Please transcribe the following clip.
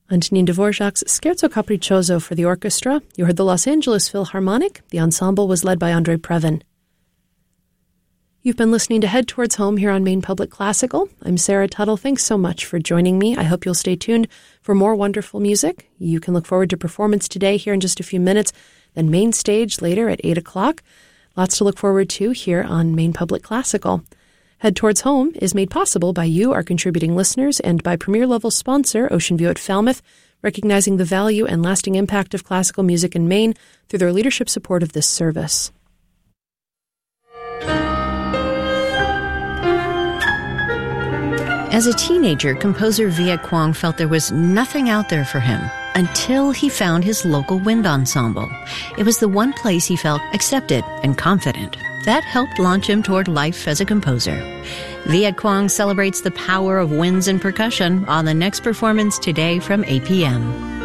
Antonin Dvorak's Scherzo Capriccioso for the orchestra. You heard the Los Angeles Philharmonic. The ensemble was led by Andrei Previn. You've been listening to Head Towards Home here on Maine Public Classical. I'm Sarah Tuttle. Thanks so much for joining me. I hope you'll stay tuned for more wonderful music. You can look forward to performance today here in just a few minutes, then Main Stage later at 8 o'clock. Lots to look forward to here on Maine Public Classical. Head Towards Home is made possible by you, our contributing listeners, and by premier-level sponsor Ocean View at Falmouth, recognizing the value and lasting impact of classical music in Maine through their leadership support of this service. As a teenager, composer Viet Cuong felt there was nothing out there for him until he found his local wind ensemble. It was the one place he felt accepted and confident. That helped launch him toward life as a composer. Viet Cuong celebrates the power of winds and percussion on the next performance today from 8 p.m.